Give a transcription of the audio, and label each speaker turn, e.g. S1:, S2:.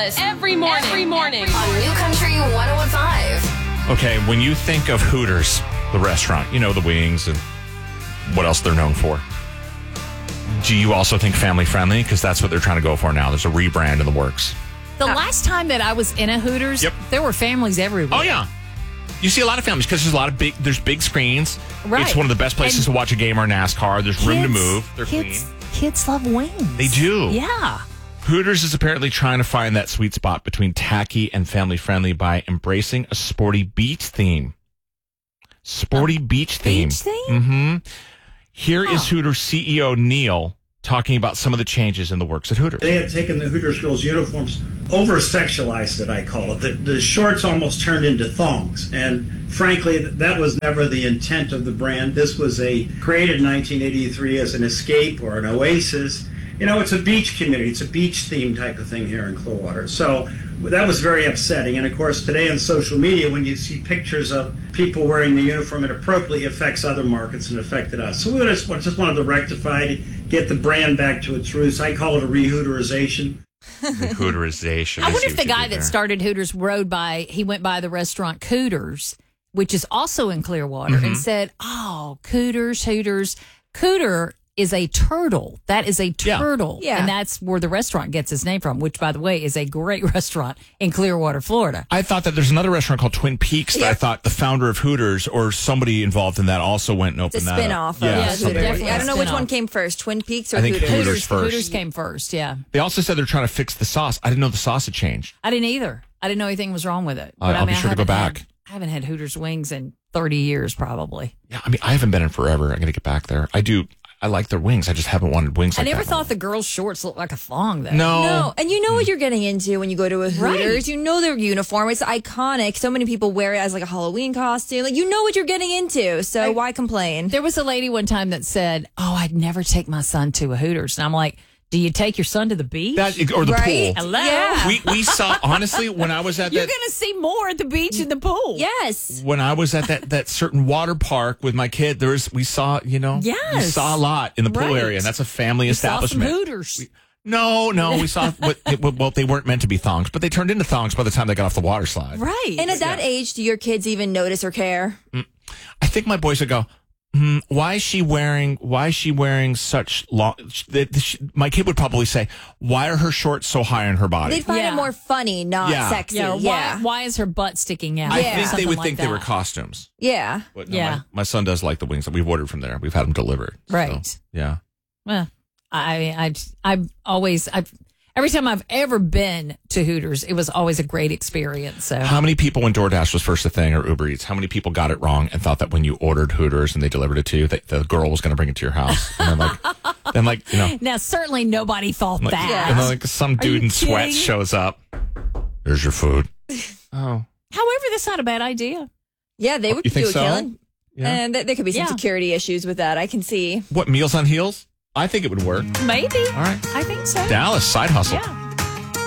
S1: breakfast every morning
S2: on New Country 101.5.
S3: Okay, when you think of Hooters, the restaurant, you know the wings and what else they're known for. Do you also think family friendly? Because that's what they're trying to go for now. There's a rebrand in the works.
S4: The last time that I was in a Hooters, there were families everywhere.
S3: Oh, yeah. You see a lot of families because there's big screens.
S4: Right.
S3: It's one of the best places to watch a game or NASCAR. There's room to move. They're clean.
S4: Kids love wings.
S3: They do.
S4: Yeah.
S3: Hooters is apparently trying to find that sweet spot between tacky and family friendly by embracing a sporty beach theme. Beach theme? Mm-hmm. Here is Hooters CEO Neil talking about some of the changes in the works at Hooters.
S5: They had taken the Hooters girls' uniforms, over-sexualized it, I call it. The shorts almost turned into thongs. And frankly, that was never the intent of the brand. This was created in 1983 as an escape or an oasis. You know, it's a beach community. It's a beach theme type of thing here in Clearwater. So that was very upsetting. And of course, today on social media, when you see pictures of people wearing the uniform, it appropriately affects other markets and affected us. So we just wanted to rectify it, get the brand back to its roots. I call it a re-Hooterization.
S3: Hooterization.
S4: I wonder if the guy that started Hooters went by the restaurant Cooters, which is also in Clearwater, and said, Cooters. Cooter is a turtle. That is a turtle. Yeah. And that's where the restaurant gets its name from, which, by the way, is a great restaurant in Clearwater, Florida.
S3: I thought that there's another restaurant called Twin Peaks that I thought the founder of Hooters or somebody involved in that also went and opened that up.
S6: It's a spin-off of Hooters. I don't know which one came first, Twin Peaks or
S3: I think
S6: Hooters?
S3: Hooters first.
S4: Hooters came first, yeah.
S3: They also said they're trying to fix the sauce. I didn't know the sauce had changed.
S4: I didn't either. I didn't know anything was wrong with it.
S3: I'll be sure to go back.
S4: I haven't had Hooters wings in 30 years, probably.
S3: Yeah, I mean, I haven't been in forever. I'm going to get back there. I like their wings. I just haven't wanted wings like that.
S4: I never thought the girls' shorts looked like a thong, though.
S6: No. And you know what you're getting into when you go to a Hooters.
S4: Right.
S6: You know their uniform. It's iconic. So many people wear it as like a Halloween costume. Like, you know what you're getting into. So why complain?
S4: There was a lady one time that said, I'd never take my son to a Hooters. And I'm like, do you take your son to the beach?
S3: Or the pool.
S4: Hello?
S6: Yeah.
S3: We saw, honestly, when I was at
S4: You're going to see more at the beach and the pool.
S6: Yes.
S3: When I was at that certain water park with my kid, we saw we saw a lot in the pool area, and that's a family establishment.
S4: Saw some Hooters.
S3: No, we saw they weren't meant to be thongs, but they turned into thongs by the time they got off the water slide.
S4: Right.
S6: And at that age, do your kids even notice or care?
S3: I think my boys would go, why is she wearing such long? My kid would probably say, why are her shorts so high on her body?
S6: They'd find it more funny, not sexy.
S4: Yeah. Why is her butt sticking out?
S3: I think they would think they were costumes.
S6: Yeah.
S3: But no, my son does like the wings that we've ordered from there. We've had them delivered.
S4: Right.
S3: So, yeah.
S4: Well, I've always every time I've ever been to Hooters, it was always a great experience. So,
S3: how many people, when DoorDash was first a thing or Uber Eats, how many people got it wrong and thought that when you ordered Hooters and they delivered it to you, that the girl was going to bring it to your house? And then
S4: Now, certainly nobody thought that.
S3: And then some dude in sweats shows up. There's your food. Oh.
S4: However, that's not a bad idea.
S6: Yeah, they would
S3: you think
S6: do it,
S3: so?
S6: Killen.
S3: Yeah.
S6: And there could be some security issues with that. I can see.
S3: What, Meals on Heels? I think it would work.
S4: Maybe.
S3: All right.
S4: I think so.
S3: Dallas, side hustle.
S4: Yeah.